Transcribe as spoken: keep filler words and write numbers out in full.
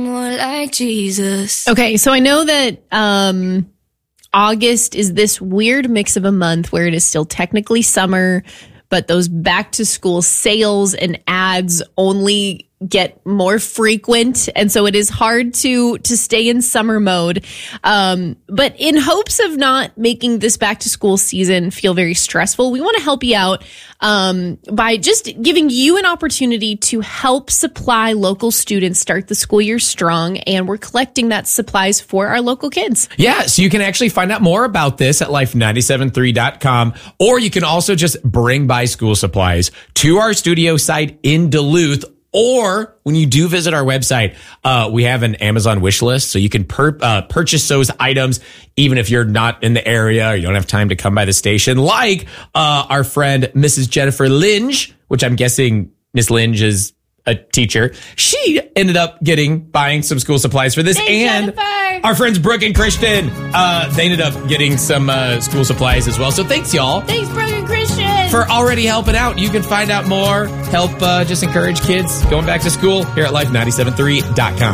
More like Jesus. Okay, so I know that um, August is this weird mix of a month where it is still technically summer, but those back to school sales and ads only get more frequent. And so it is hard to, to stay in summer mode. Um, but in hopes of not making this back to school season feel very stressful, we want to help you out, um, by just giving you an opportunity to help supply local students start the school year strong. And we're collecting that supplies for our local kids. Yeah, so you can actually find out more about this at life nine seven three dot com, or you can also just bring by school supplies to our studio site in Duluth. Or when you do visit our website, uh, we have an Amazon wish list, so you can per- uh, purchase those items even if you're not in the area or you don't have time to come by the station. Like uh, our friend Missus Jennifer Linge, which I'm guessing Miss Linge is a teacher. She ended up getting buying some school supplies for this, Thanks, and Jennifer. Our friends Brooke and Christian, uh, they ended up getting some uh, school supplies as well. So thanks, y'all. Thanks, Brooke and Christian. For already helping out. You can find out more, help uh, just encourage kids going back to school here at life nine seven three dot com.